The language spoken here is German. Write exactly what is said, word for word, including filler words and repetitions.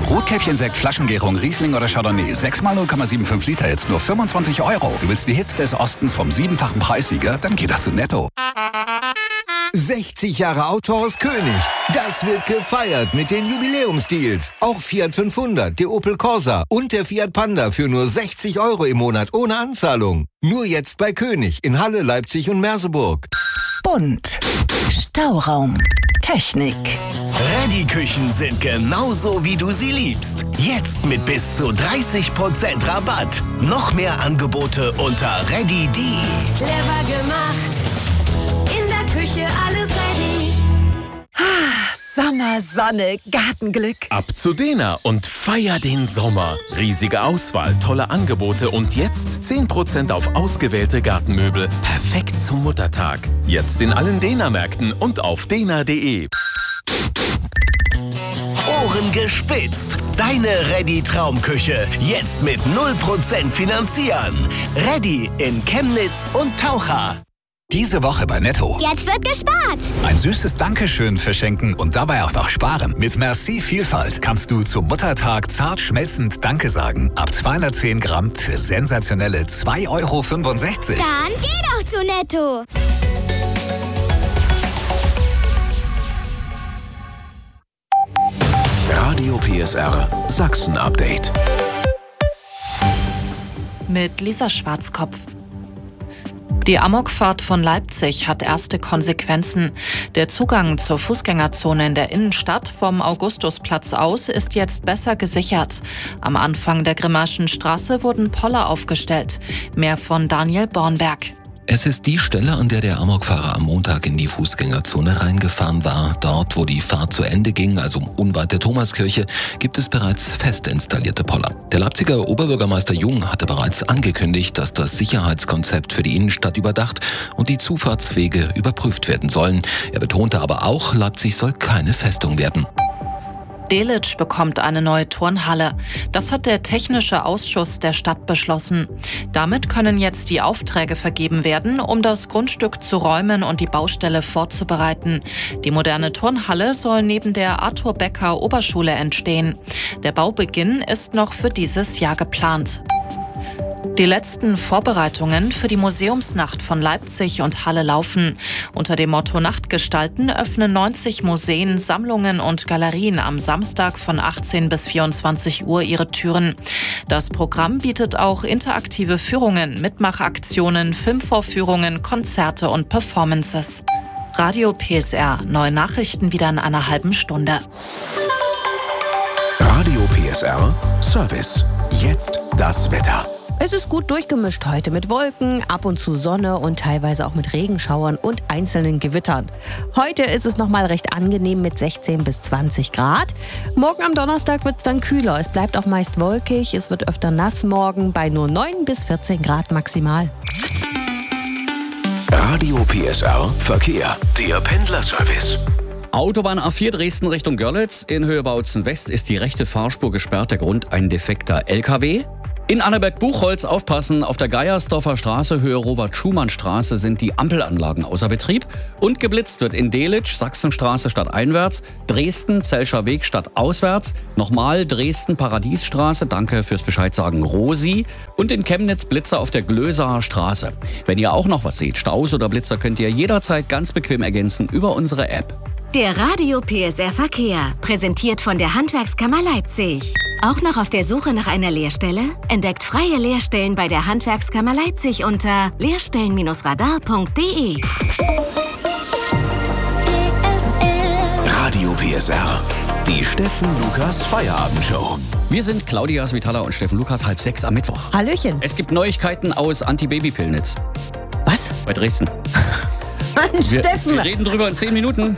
Rotkäppchen-Sekt, Flaschengärung, Riesling oder Chardonnay. sechs mal null Komma fünfundsiebzig Liter, jetzt nur fünfundzwanzig Euro. Du willst die Hits des Ostens vom siebenfachen Preissieger? Dann geh doch zu Netto. sechzig Jahre Autohaus König. Das wird gefeiert mit den Jubiläumsdeals. Auch Fiat fünfhundert, der Opel Corsa und der Fiat Panda für nur sechzig Euro im Monat ohne Anzahlung. Nur jetzt bei König in Halle, Leipzig und Merseburg. Bunt. Stauraum. Technik. Reddy-Küchen sind genauso, wie du sie liebst. Jetzt mit bis zu dreißig Prozent Rabatt. Noch mehr Angebote unter reddy punkt de. Clever gemacht. In der Küche alles ready. Ah, Sommer, Sonne, Gartenglück. Ab zu Dena und feier den Sommer. Riesige Auswahl, tolle Angebote und jetzt zehn Prozent auf ausgewählte Gartenmöbel. Perfekt zum Muttertag. Jetzt in allen Dena-Märkten und auf dena punkt de. Ohren gespitzt. Deine Reddy-Traumküche. Jetzt mit null Prozent finanzieren. Reddy in Chemnitz und Taucha. Diese Woche bei Netto. Jetzt wird gespart. Ein süßes Dankeschön verschenken und dabei auch noch sparen. Mit Merci Vielfalt kannst du zum Muttertag zart schmelzend Danke sagen. Ab zweihundertzehn Gramm für sensationelle zwei Euro fünfundsechzig. Dann geh doch zu Netto. Radio P S R Sachsen Update. Mit Lisa Schwarzkopf. Die Amokfahrt von Leipzig hat erste Konsequenzen. Der Zugang zur Fußgängerzone in der Innenstadt vom Augustusplatz aus ist jetzt besser gesichert. Am Anfang der Grimmaschen Straße wurden Poller aufgestellt. Mehr von Daniel Bornberg. Es ist die Stelle, an der der Amokfahrer am Montag in die Fußgängerzone reingefahren war. Dort, wo die Fahrt zu Ende ging, also unweit der Thomaskirche, gibt es bereits fest installierte Poller. Der Leipziger Oberbürgermeister Jung hatte bereits angekündigt, dass das Sicherheitskonzept für die Innenstadt überdacht und die Zufahrtswege überprüft werden sollen. Er betonte aber auch, Leipzig soll keine Festung werden. Delitzsch bekommt eine neue Turnhalle. Das hat der Technische Ausschuss der Stadt beschlossen. Damit können jetzt die Aufträge vergeben werden, um das Grundstück zu räumen und die Baustelle vorzubereiten. Die moderne Turnhalle soll neben der Arthur Becker Oberschule entstehen. Der Baubeginn ist noch für dieses Jahr geplant. Die letzten Vorbereitungen für die Museumsnacht von Leipzig und Halle laufen. Unter dem Motto Nachtgestalten öffnen neunzig Museen, Sammlungen und Galerien am Samstag von achtzehn bis vierundzwanzig Uhr ihre Türen. Das Programm bietet auch interaktive Führungen, Mitmachaktionen, Filmvorführungen, Konzerte und Performances. Radio P S R, neue Nachrichten wieder in einer halben Stunde. Radio P S R Service. Jetzt das Wetter. Es ist gut durchgemischt heute mit Wolken, ab und zu Sonne und teilweise auch mit Regenschauern und einzelnen Gewittern. Heute ist es nochmal recht angenehm mit sechzehn bis zwanzig Grad. Morgen am Donnerstag wird es dann kühler. Es bleibt auch meist wolkig, es wird öfter nass morgen bei nur neun bis vierzehn Grad maximal. Radio P S R Verkehr. Der Pendlerservice. Autobahn A vier Dresden Richtung Görlitz. In Höhe Bautzen West ist die rechte Fahrspur gesperrt. Der Grund ein defekter L K W. In Annaberg-Buchholz aufpassen, auf der Geiersdorfer Straße, Höhe Robert-Schumann-Straße sind die Ampelanlagen außer Betrieb. Und geblitzt wird in Delitzsch, Sachsenstraße stadteinwärts, Dresden, Zelscher Weg stadtauswärts, nochmal Dresden, Paradiesstraße, danke fürs Bescheidsagen, Rosi. Und in Chemnitz Blitzer auf der Glösaer Straße. Wenn ihr auch noch was seht, Staus oder Blitzer, könnt ihr jederzeit ganz bequem ergänzen über unsere App. Der Radio P S R Verkehr, präsentiert von der Handwerkskammer Leipzig. Auch noch auf der Suche nach einer Lehrstelle? Entdeckt freie Lehrstellen bei der Handwerkskammer Leipzig unter lehrstellen radar punkt de. Radio P S R. Die Steffen Lukas Feierabendshow. Wir sind Claudia Svitala und Steffen Lukas, halb sechs am Mittwoch. Hallöchen. Es gibt Neuigkeiten aus Anti-Baby-Pillnitz. Was? Bei Dresden. Mann, Wir, Steffen! wir reden drüber in zehn Minuten.